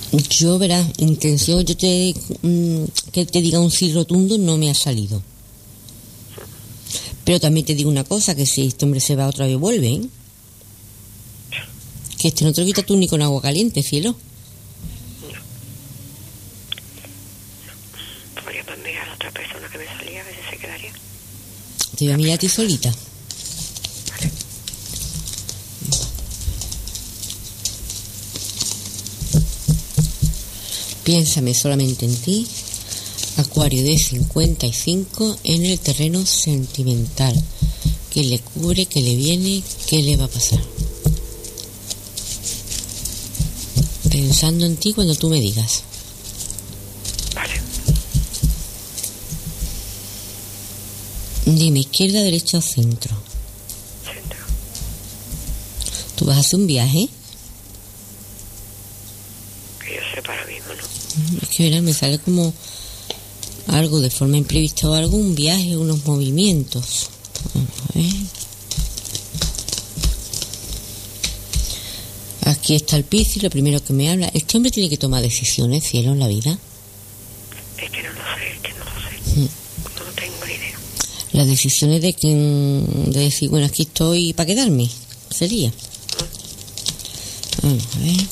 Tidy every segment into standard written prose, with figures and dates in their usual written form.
Yo, verás, intención, que te diga un sí rotundo no me ha salido. Pero también te digo una cosa, que si este hombre se va otra vez vuelve, ¿eh? Que este no te lo quita tú ni con agua caliente, cielo. Podría mirar a otra persona que me salía, a ver si se quedaría. Te voy a mirar a ti solita. Vale. Piénsame solamente en ti. Acuario de 55 en el terreno sentimental. ¿Qué le cubre? ¿Qué le viene? ¿Qué le va a pasar? Pensando en ti cuando tú me digas. Vale. Dime, izquierda, derecha o centro. Centro. ¿Tú vas a hacer un viaje? Que yo sepa ahora mismo, ¿no? Es que verás, me sale como algo de forma imprevista o algo, un viaje, unos movimientos. Vamos a ver. Aquí está el Piscis, lo primero que me habla. Este hombre tiene que tomar decisiones, cielo, en la vida. Es que no lo sé, es que no lo sé. No tengo ni idea. Las decisiones de decir, bueno, aquí estoy para quedarme, sería. Vamos a ver.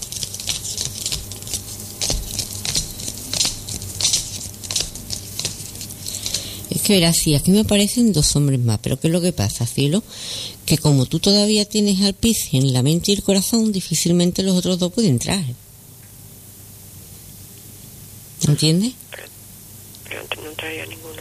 Es que verás, sí, aquí me aparecen dos hombres más, pero ¿qué es lo que pasa, cielo? Que como tú todavía tienes al Piscis en la mente y el corazón, difícilmente los otros dos pueden entrar. ¿Entiendes? Pero no entraría ninguno.